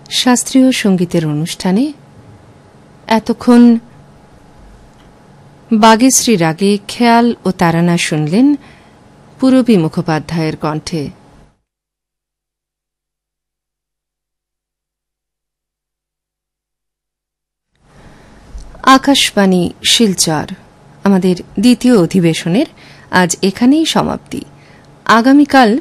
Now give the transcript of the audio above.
শাস্ত্রীয় সঙ্গীতের অনুষ্ঠানে এতক্ষণ বাগেশ্রী রাগে খেয়াল ও তারানা শুনলেন পূরবী মুখোপাধ্যায়ের কণ্ঠে। আকাশবাণী শিলচর আমাদের দ্বিতীয় অধিবেশনের আজ এখানেই সমাপ্তি। আগামীকাল